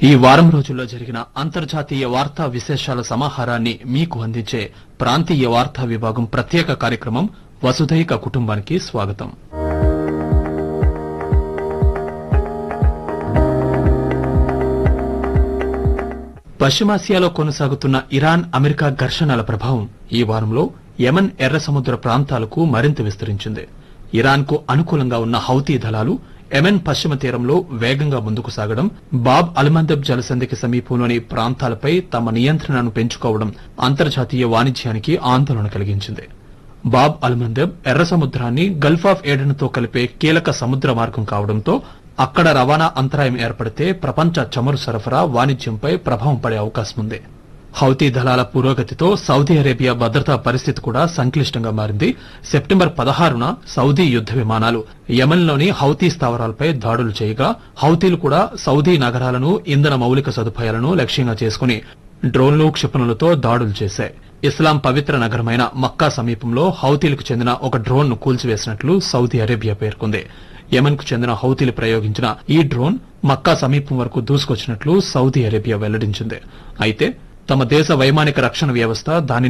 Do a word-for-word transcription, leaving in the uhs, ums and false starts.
ఈ వారం రోజుల్లో జరిగిన అంతర్జాతీయ వార్తా విశేషాల సమాహారాన్ని మీకు అందించే ప్రాంతీయ వార్తా విభాగం ప్రత్యేక కార్యక్రమం వసుధైక కుటుంబానికి స్వాగతం. పశ్చిమాసియాలో కొనసాగుతున్న ఇరాన్ అమెరికా ఘర్షణల ప్రభావం ఈ వారంలో యెమెన్ ఎర్ర సముద్ర ప్రాంతాలకు మరింత విస్తరించింది. ఇరాన్ కు అనుకూలంగా ఉన్న హౌతీ దళాలు యెమెన్ పశ్చిమ తీరంలో వేగంగా ముందుకు సాగడం, బాబ్ అల్మందబ్ జలసంధికి సమీపంలోని ప్రాంతాలపై తమ నియంత్రణను పెంచుకోవడం అంతర్జాతీయ వాణిజ్యానికి ఆందోళన కలిగించింది. బాబ్ అల్మందబ్ ఎర్ర సముద్రాన్ని గల్ఫ్ ఆఫ్ ఏడెన్తో కలిపే కీలక సముద్ర మార్గం కావడంతో అక్కడ రవాణా అంతరాయం ఏర్పడితే ప్రపంచ చమురు సరఫరా వాణిజ్యంపై ప్రభావం పడే అవకాశం ఉంది. హౌతీ దళాల పురోగతితో సౌదీ అరేబియా భద్రతా పరిస్థితి కూడా సంక్లిష్టంగా మారింది. సెప్టెంబర్ పదహారున సౌదీ యుద్ద విమానాలు యెమెన్లోని హౌతీ స్థావరాలపై దాడులు చేయగా, హౌతీలు కూడా సౌదీ నగరాలను, ఇంధన మౌలిక సదుపాయాలను లక్ష్యంగా చేసుకుని డ్రోన్లు, క్షిపణులతో దాడులు చేశాయి. ఇస్లాం పవిత్ర నగరమైన మక్కా సమీపంలో హౌతీలకు చెందిన ఒక డ్రోన్ ను కూల్చివేసినట్లు సౌదీ అరేబియా పేర్కొంది. యెమెన్ కు చెందిన హౌతీలు ప్రయోగించిన ఈ డ్రోన్ మక్కా సమీపం వరకు దూసుకొచ్చినట్లు సౌదీ అరేబియా వెల్లడించింది. అయితే తమ దేశ వైమానిక రక్షణ వ్యవస్థ దానిని